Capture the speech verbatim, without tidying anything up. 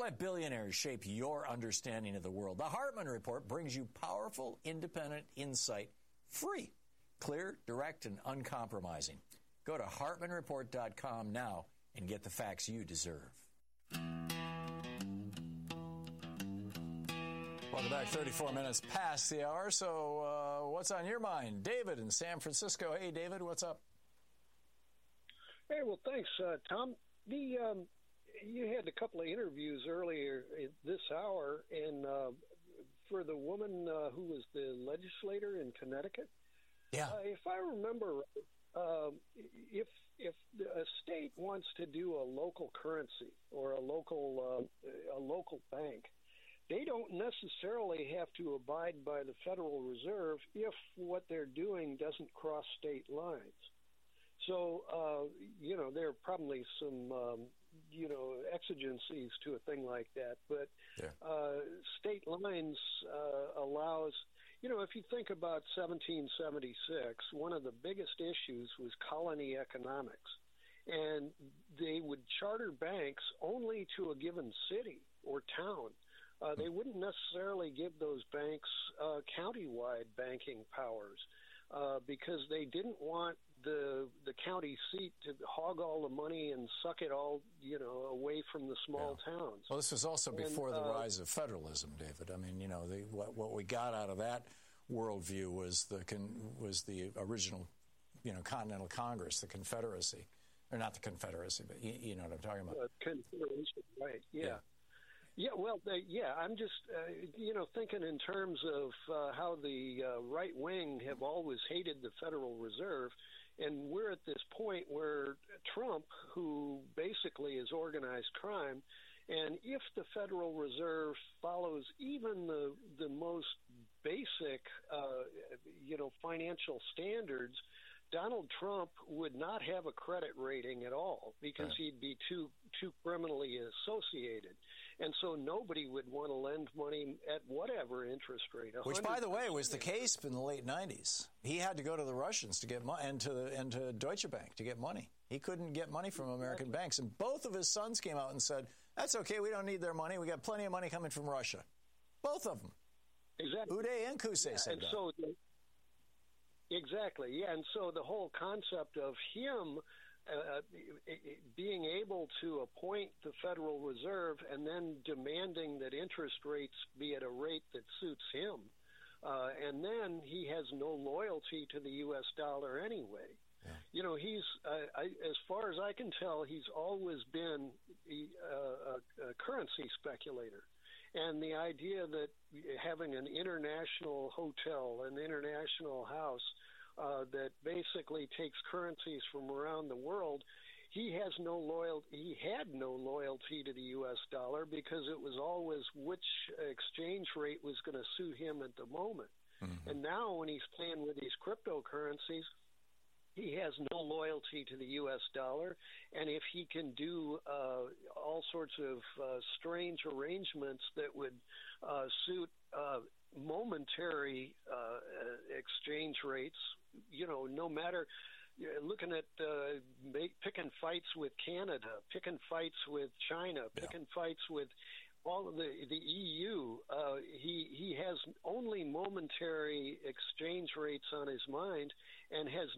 let billionaires shape your understanding of the world. The Hartman Report brings you powerful, independent insight, free, clear, direct, and uncompromising. Go to hartman report dot com now and get the facts you deserve. Welcome back. thirty-four minutes past the hour. So uh, what's on your mind? David in San Francisco. Hey, David, what's up? Hey, well, thanks, uh, Tom. The um, you had a couple of interviews earlier this hour, and uh, for the woman uh, who was the legislator in Connecticut. Yeah. Uh, if I remember, uh, if if a state wants to do a local currency or a local uh, a local bank, they don't necessarily have to abide by the Federal Reserve if what they're doing doesn't cross state lines. So, uh, you know, there are probably some, um, you know, exigencies to a thing like that. But yeah. uh, state lines uh, allows, you know, if you think about seventeen seventy-six, one of the biggest issues was colony economics. And they would charter banks only to a given city or town. Uh, they wouldn't necessarily give those banks uh, county-wide banking powers uh, because they didn't want the the county seat to hog all the money and suck it all, you know, away from the small yeah. towns. Well, this was also before and, the uh, rise of federalism, David. I mean, you know, the, what what we got out of that worldview was the con, was the original, you know, Continental Congress, the Confederacy, or not the Confederacy, but you, you know what I'm talking about. Uh, Confederation, right? Yeah. yeah. Yeah, well, uh, yeah, I'm just, uh, you know, thinking in terms of uh, how the uh, right wing have always hated the Federal Reserve, and we're at this point where Trump, who basically is organized crime, and if the Federal Reserve follows even the the most basic, uh, you know, financial standards, Donald Trump would not have a credit rating at all because right. he'd be too too criminally associated. And so nobody would want to lend money at whatever interest rate. Which, by the way, was the case in the late nineties. He had to go to the Russians to get money and to the, and to Deutsche Bank to get money. He couldn't get money from American exactly. banks. And both of his sons came out and said, that's okay, we don't need their money. We got plenty of money coming from Russia. Both of them. Exactly. Uday and Qusay yeah, said and that. So, exactly, yeah. And so the whole concept of him uh, being able to appoint the Federal Reserve and then demanding that interest rates be at a rate that suits him, uh, and then he has no loyalty to the U S dollar anyway. Yeah. You know, he's, uh, I, as far as I can tell, he's always been a, a, a currency speculator. And the idea that having an international hotel, an international house, Uh, that basically takes currencies from around the world, he has no loyalty. He had no loyalty to the U S dollar because it was always which exchange rate was going to suit him at the moment. Mm-hmm. And now, when he's playing with these cryptocurrencies, he has no loyalty to the U S dollar, and if he can do uh, all sorts of uh, strange arrangements that would uh, suit uh, momentary uh, exchange rates, you know, no matter, looking at uh, make, picking fights with Canada, picking fights with China, picking yeah. fights with all of the the E U, uh, he he has only momentary exchange rates on his mind and has